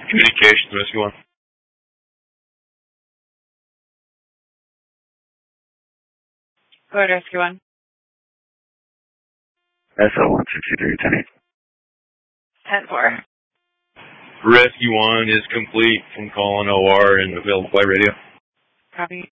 Communications, Rescue 1. Go ahead, Rescue 1. SO-163, 10-4. Rescue 1 is complete from calling OR and available flight radio. Copy.